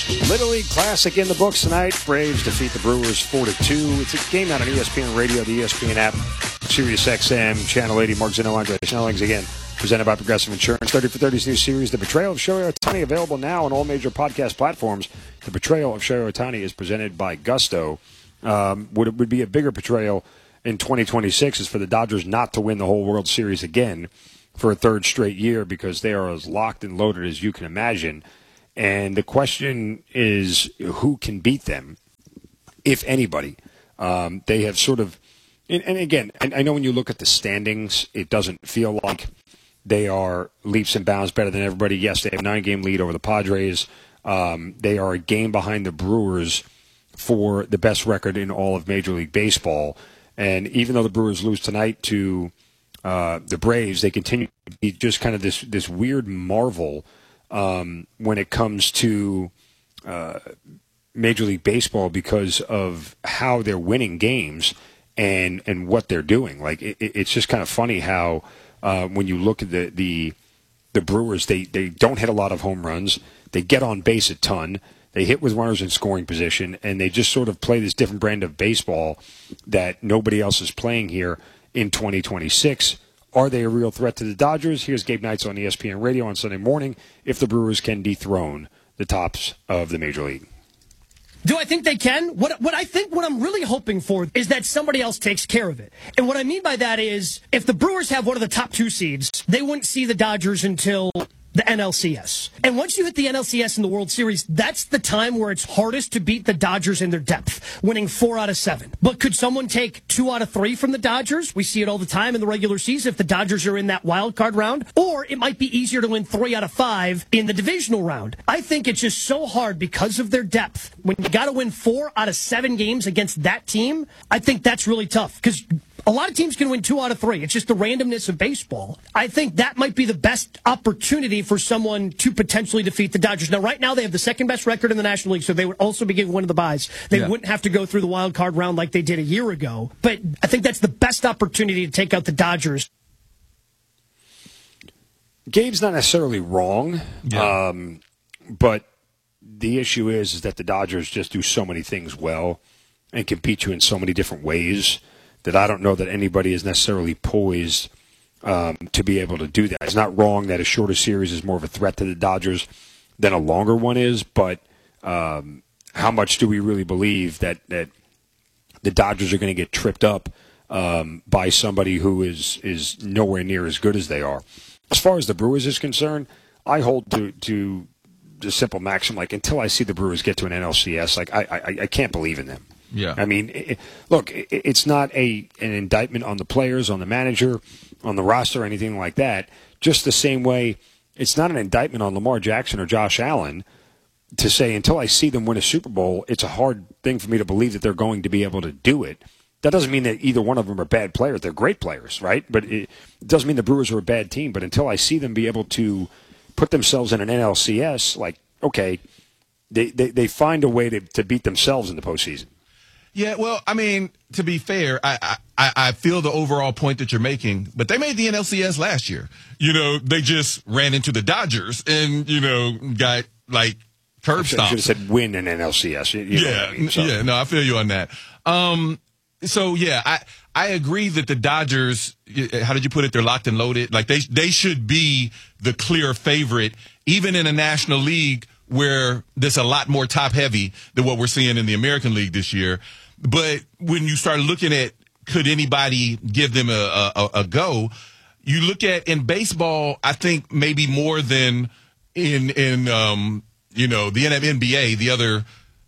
Little League Classic in the books tonight. Braves defeat the Brewers 4-2. It's a game out on ESPN Radio, the ESPN app, Sirius XM, Channel 80. Mark Zeno, Andre Snellings again, presented by Progressive Insurance. 30 for 30's new series, The Betrayal of Shohei Ohtani, available now on all major podcast platforms. The Betrayal of Shohei Ohtani is presented by Gusto. Would be a bigger betrayal in 2026 is for the Dodgers not to win the whole World Series again for a third straight year, because they are as locked and loaded as you can imagine. And the question is, who can beat them, if anybody? They have sort of, and again, I know when you look at the standings, it doesn't feel like they are leaps and bounds better than everybody. Yes, they have a 9-game lead over the Padres. They are a game behind the Brewers for the best record in all of Major League Baseball. And even though the Brewers lose tonight to the Braves, they continue to be just kind of this weird marvel when it comes to Major League Baseball, because of how they're winning games and what they're doing. Like it's just kind of funny how when you look at the Brewers, they don't hit a lot of home runs. They get on base a ton. They hit with runners in scoring position, and they just sort of play this different brand of baseball that nobody else is playing here in 2026. Are they a real threat to the Dodgers? Here's Gabe Knights on ESPN Radio on Sunday morning, if the Brewers can dethrone the tops of the Major League. Do I think they can? What I'm really hoping for is that somebody else takes care of it. And what I mean by that is, if the Brewers have one of the top 2 seeds, they wouldn't see the Dodgers until the NLCS. And once you hit the NLCS in the World Series, that's the time where it's hardest to beat the Dodgers in their depth, winning 4 out of 7. But could someone take 2 out of 3 from the Dodgers? We see it all the time in the regular season if the Dodgers are in that wild card round. Or it might be easier to win 3 out of 5 in the divisional round. I think it's just so hard because of their depth. When you got to win 4 out of 7 games against that team, I think that's really tough, because a lot of teams can win 2 out of 3. It's just the randomness of baseball. I think that might be the best opportunity for someone to potentially defeat the Dodgers. Now, right now, they have the second best record in the National League, so they would also be given one of the buys. They wouldn't have to go through the wild card round like they did a year ago. But I think that's the best opportunity to take out the Dodgers. Gabe's not necessarily wrong, but the issue is that the Dodgers just do so many things well and can beat you in so many different ways that I don't know that anybody is necessarily poised to be able to do that. It's not wrong that a shorter series is more of a threat to the Dodgers than a longer one is, but how much do we really believe that the Dodgers are going to get tripped up by somebody who is nowhere near as good as they are? As far as the Brewers is concerned, I hold to the simple maxim, like, until I see the Brewers get to an NLCS, like I can't believe in them. Yeah. I mean, look, it's not an indictment on the players, on the manager, on the roster, or anything like that. Just the same way, it's not an indictment on Lamar Jackson or Josh Allen to say, until I see them win a Super Bowl, it's a hard thing for me to believe that they're going to be able to do it. That doesn't mean that either one of them are bad players. They're great players, right? But it doesn't mean the Brewers are a bad team. But until I see them be able to put themselves in an NLCS, like, okay, they find a way to beat themselves in the postseason. Yeah, well, I mean, to be fair, I feel the overall point that you're making, but they made the NLCS last year. You know, they just ran into the Dodgers and, got, like, curb stomped. I should have said win an NLCS. You know what I mean? So. No, I feel you on that. So, yeah, I agree that the Dodgers, how did you put it, they're locked and loaded. Like, they should be the clear favorite, even in a National League where there's a lot more top-heavy than what we're seeing in the American League this year. But when you start looking at could anybody give them a go, you look at in baseball, I think maybe more than in the NBA, the other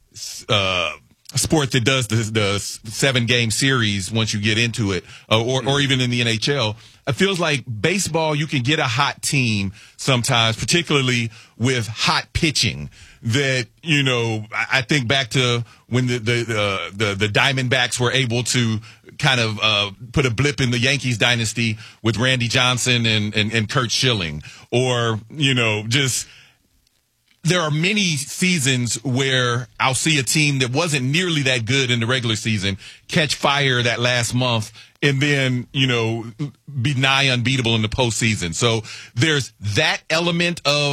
sport that does the 7-game series once you get into it, or even in the NHL. It feels like baseball, you can get a hot team sometimes, particularly with hot pitching. That, I think back to when the Diamondbacks were able to kind of put a blip in the Yankees dynasty with Randy Johnson and Curt Schilling. Or, just there are many seasons where I'll see a team that wasn't nearly that good in the regular season catch fire that last month and then, be nigh unbeatable in the postseason. So there's that element of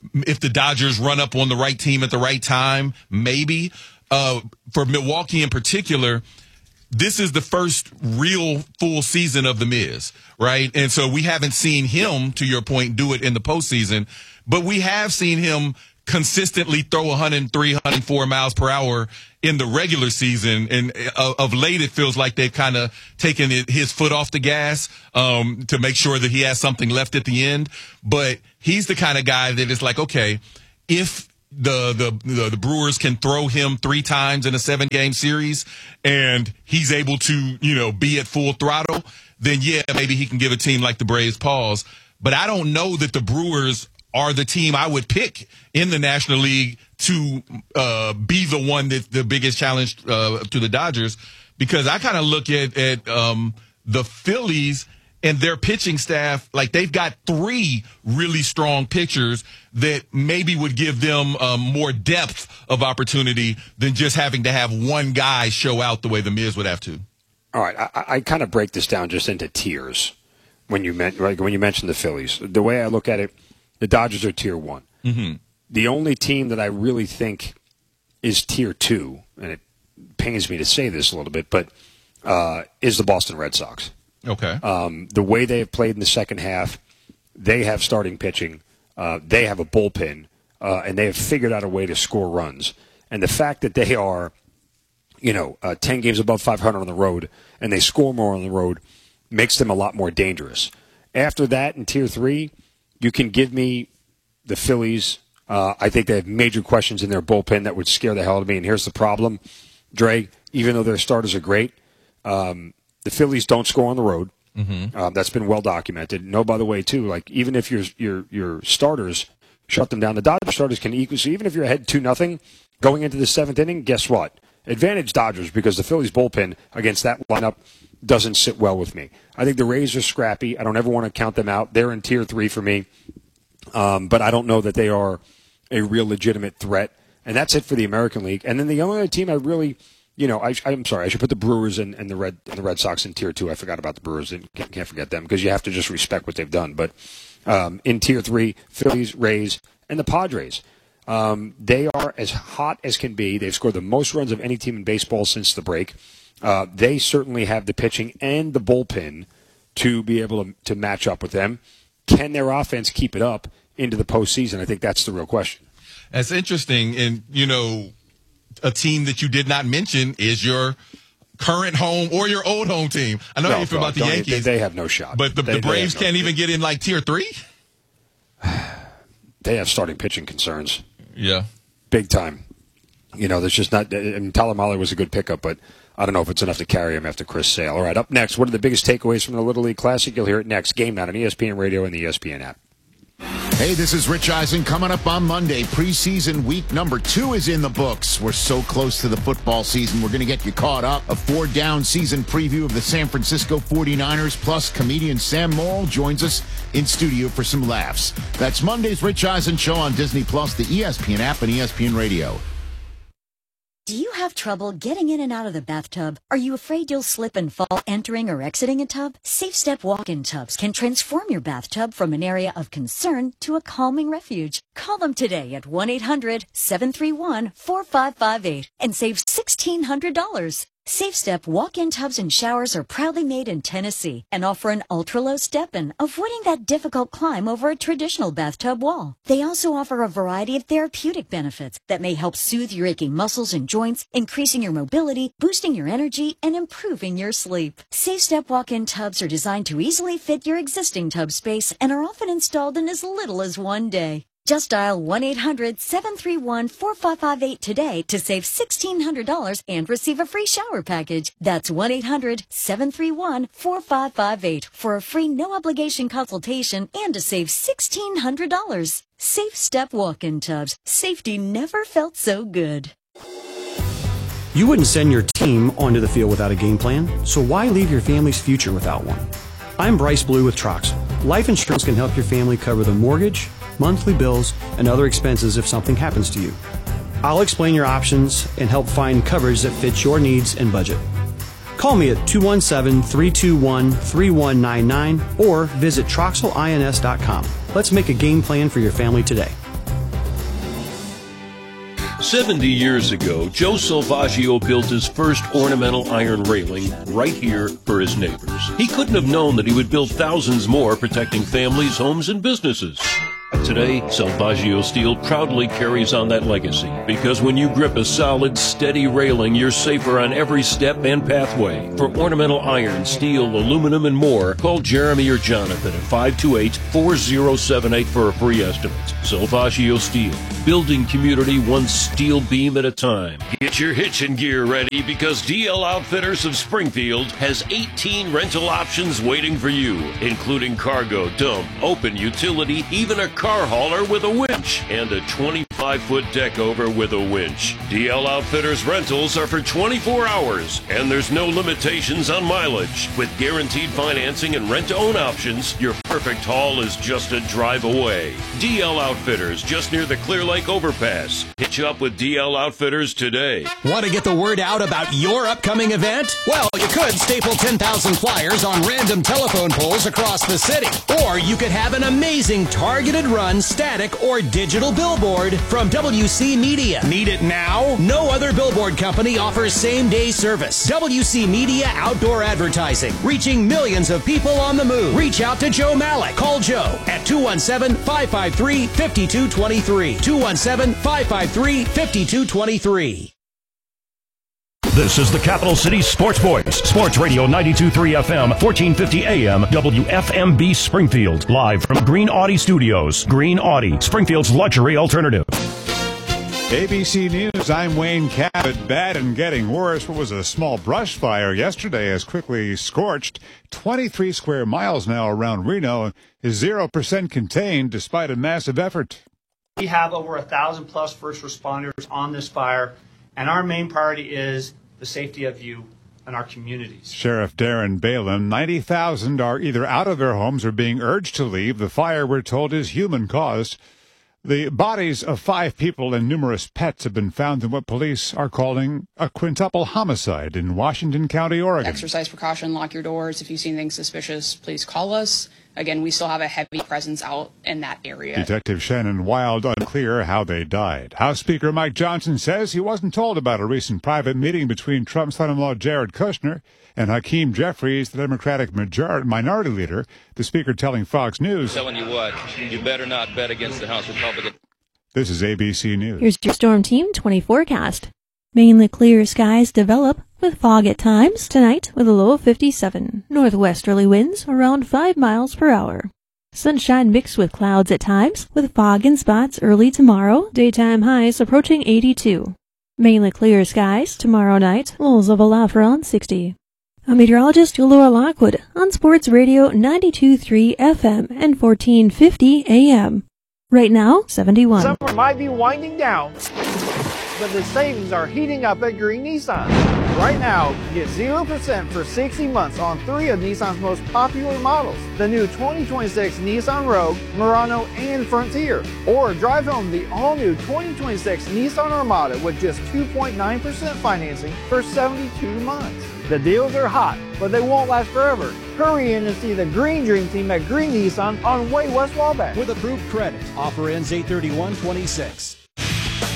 if the Dodgers run up on the right team at the right time, maybe. For Milwaukee in particular, this is the first real full season of The Miz, right? And so we haven't seen him, to your point, do it in the postseason, but we have seen him consistently throw 103, 104 miles per hour in the regular season. And of late, it feels like they've kind of taken his foot off the gas to make sure that he has something left at the end. But he's the kind of guy that is like, okay, if the Brewers can throw him 3 times in a 7-game series and he's able to, be at full throttle, then yeah, maybe he can give a team like the Braves pause. But I don't know that the Brewers are the team I would pick in the National League to be the one that's the biggest challenge to the Dodgers, because I kind of look at the Phillies and their pitching staff, like they've got 3 really strong pitchers that maybe would give them more depth of opportunity than just having to have one guy show out the way the Miz would have to. All right, I kind of break this down just into tiers when you mentioned the Phillies. The way I look at it, the Dodgers are tier 1. Mm-hmm. The only team that I really think is tier 2, and it pains me to say this a little bit, but is the Boston Red Sox. Okay. The way they have played in the second half, they have starting pitching, they have a bullpen, and they have figured out a way to score runs. And the fact that they are, 10 games above 500 on the road, and they score more on the road, makes them a lot more dangerous. After that, in tier 3, you can give me the Phillies. I think they have major questions in their bullpen that would scare the hell out of me. And here's the problem, Dre. Even though their starters are great, the Phillies don't score on the road. Mm-hmm. That's been well documented. No, by the way, too, like even if your starters shut them down, the Dodgers starters can equal. So even if you're ahead 2-0 going into the 7th inning, guess what? Advantage Dodgers, because the Phillies bullpen against that lineup doesn't sit well with me. I think the Rays are scrappy. I don't ever want to count them out. They're in tier 3 for me, but I don't know that they are a real legitimate threat. And that's it for the American League. And then the only other team I really. I'm sorry. I should put the Brewers and the Red Sox in tier 2. I forgot about the Brewers. Can't forget them because you have to just respect what they've done. But in tier 3, Phillies, Rays, and the Padres. They are as hot as can be. They've scored the most runs of any team in baseball since the break. They certainly have the pitching and the bullpen to be able to match up with them. Can their offense keep it up into the postseason? I think that's the real question. That's interesting, and a team that you did not mention is your current home or your old home team. I know how you feel about the Yankees. They have no shot. But the Braves can't even get in like tier 3? They have starting pitching concerns. Yeah. Big time. There's just not. Tyler Mahle was a good pickup, but I don't know if it's enough to carry him after Chris Sale. All right, up next, what are the biggest takeaways from the Little League Classic? You'll hear it next. Game Night on ESPN Radio and the ESPN app. Hey, this is Rich Eisen. Coming up on Monday, preseason week number 2 is in the books. We're so close to the football season. We're going to get you caught up. A 4-down season preview of the San Francisco 49ers, plus comedian Sam Morrill joins us in studio for some laughs. That's Monday's Rich Eisen Show on Disney+, the ESPN app, and ESPN Radio. Do you have trouble getting in and out of the bathtub? Are you afraid you'll slip and fall entering or exiting a tub? Safe Step walk-in tubs can transform your bathtub from an area of concern to a calming refuge. Call them today at 1-800-731-4558 and save $1,600. Safe Step walk-in tubs and showers are proudly made in Tennessee and offer an ultra-low step-in, avoiding that difficult climb over a traditional bathtub wall. They also offer a variety of therapeutic benefits that may help soothe your aching muscles and joints, increasing your mobility, boosting your energy, and improving your sleep. Safe Step walk-in tubs are designed to easily fit your existing tub space and are often installed in as little as 1 day. Just dial 1-800-731-4558 today to save $1,600 and receive a free shower package. That's 1-800-731-4558 for a free no-obligation consultation and to save $1,600. Safe Step walk-in tubs. Safety never felt so good. You wouldn't send your team onto the field without a game plan, so why leave your family's future without one? I'm Bryce Blue with Troxel. Life insurance can help your family cover the mortgage, monthly bills, and other expenses if something happens to you. I'll explain your options and help find coverage that fits your needs and budget. Call me at 217-321-3199 or visit TroxelINS.com. Let's make a game plan for your family today. 70 years ago, Joe Salvaggio built his first ornamental iron railing right here for his neighbors. He couldn't have known that he would build thousands more protecting families, homes, and businesses. Today, Salvaggio Steel proudly carries on that legacy because when you grip a solid, steady railing, you're safer on every step and pathway. For ornamental iron, steel, aluminum, and more, call Jeremy or Jonathan at 528-4078 for a free estimate. Salvaggio Steel, building community one steel beam at a time. Get your hitching gear ready because DL Outfitters of Springfield has 18 rental options waiting for you, including cargo, dump, open utility, even a car hauler with a winch, and a 25-foot deck over with a winch. DL Outfitters rentals are for 24 hours, and there's no limitations on mileage. With guaranteed financing and rent-to-own options, your perfect haul is just a drive away. DL Outfitters, just near the Clear Lake Overpass. Hitch up with DL Outfitters today. Want to get the word out about your upcoming event? Well, you could staple 10,000 flyers on random telephone poles across the city. Or you could have an amazing targeted run, static, or digital billboard from WC Media. Need it now? No other billboard company offers same-day service. WC Media Outdoor Advertising, reaching millions of people on the move. Reach out to Joe Malik. Call Joe at 217-553-5223. 217-553-5223. This is the Capital City Sports Voice, Sports Radio 92.3 FM, 1450 AM, WFMB Springfield. Live from Green Audi Studios. Green Audi, Springfield's luxury alternative. ABC News, I'm Wayne Cabot. Bad and getting worse. What was a small brush fire yesterday has quickly scorched 23 square miles now around Reno. Is 0% contained despite a massive effort. We have over 1,000 plus first responders on this fire, and our main priority is the safety of you and our communities. Sheriff Darren Balaam, 90,000 are either out of their homes or being urged to leave. The fire, we're told, is human-caused. The bodies of 5 people and numerous pets have been found in what police are calling a quintuple homicide in Washington County, Oregon. Exercise precaution, lock your doors. If you see anything suspicious, please call us. Again, we still have a heavy presence out in that area. Detective Shannon Wild unclear how they died. House Speaker Mike Johnson says he wasn't told about a recent private meeting between Trump's son-in-law Jared Kushner and Hakeem Jeffries, the Democratic minority leader. The speaker telling Fox News, telling you what, you better not bet against the House Republican. This is ABC News. Here's your Storm Team 20 forecast. Mainly clear skies develop with fog at times tonight with a low of 57. Northwesterly winds around 5 miles per hour. Sunshine mixed with clouds at times with fog in spots early tomorrow. Daytime highs approaching 82. Mainly clear skies tomorrow night. Lows of around 60. A meteorologist, Laura Lockwood on Sports Radio 92.3 FM and 1450 AM. Right now, 71. Summer might be winding down, but the savings are heating up at Green Nissan. Right now, get 0% for 60 months on 3 of Nissan's most popular models. The new 2026 Nissan Rogue, Murano, and Frontier. Or drive home the all-new 2026 Nissan Armada with just 2.9% financing for 72 months. The deals are hot, but they won't last forever. Hurry in and see the Green Dream Team at Green Nissan on Way West Wabash. With approved credit. Offer ends 8/31/26.